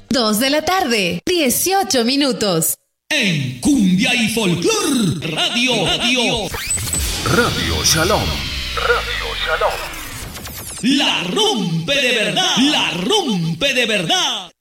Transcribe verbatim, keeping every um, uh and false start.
dos de la tarde, dieciocho minutos. En Cumbia y Folclor Radio, Radio, Radio Shalom. Radio Shalom. La rompe de verdad, la rompe de verdad.